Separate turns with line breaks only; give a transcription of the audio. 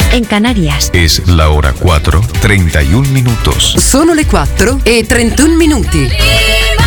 en Canarias.
Es la hora 4:31.
Sono le 4:31.